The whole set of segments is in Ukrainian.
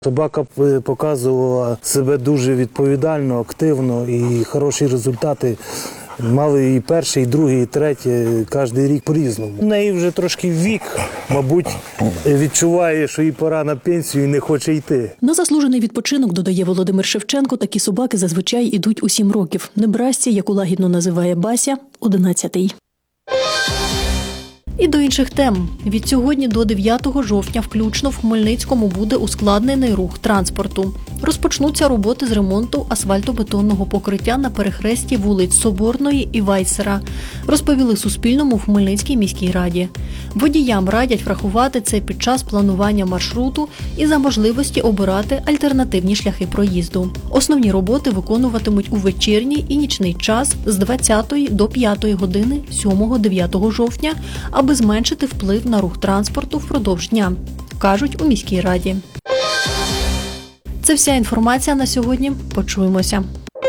Собака показувала себе дуже відповідально, активно і хороші результати. Мали і перший, і другий, і третій, кожен рік по-різному. У неї вже трошки вік, мабуть, відчуває, що їй пора на пенсію і не хоче йти. На заслужений відпочинок, додає Володимир Шевченко, такі собаки зазвичай ідуть у 7 років. Небрасці, яку лагідно називає Бася, 11-й. І до інших тем. Від сьогодні до 9 жовтня включно в Хмельницькому буде ускладнений рух транспорту. Розпочнуться роботи з ремонту асфальтобетонного покриття на перехресті вулиць Соборної і Вайсера, розповіли Суспільному в Хмельницькій міській раді. Водіям радять врахувати це під час планування маршруту і за можливості обирати альтернативні шляхи проїзду. Основні роботи виконуватимуть у вечірній і нічний час з 20 до 5 години 7-9 жовтня, аби зменшити вплив на рух транспорту впродовж дня, кажуть у міській раді. Це вся інформація на сьогодні. Почуємося.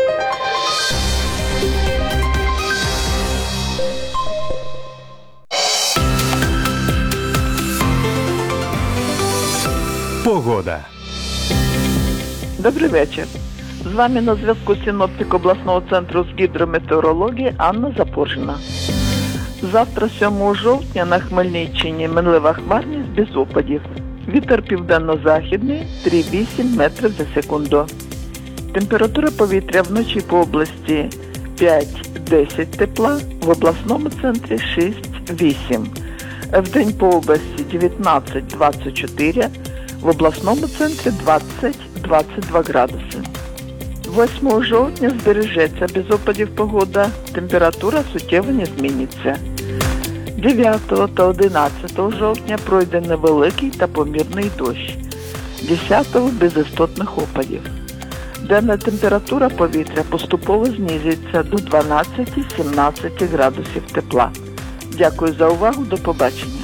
Погода. Добрий вечір. З вами на зв'язку синоптик обласного центру з гідрометеорології Анна Запоржина. Завтра, 7 жовтня, на Хмельниччині мінлива хмарність без опадів. Вітер південно-західний 3,8 метрів за секунду. Температура повітря вночі по області 5-10 тепла, в обласному центрі 6-8. Вдень по області 19-24, в обласному центрі 20-22 градуси. 8 жовтня збережеться без опадів погода, температура суттєво не зміниться. 9 та 11 жовтня пройде невеликий та помірний дощ. 10-го без істотних опадів. Денна температура повітря поступово знизиться до 12-17 градусів тепла. Дякую за увагу, до побачення.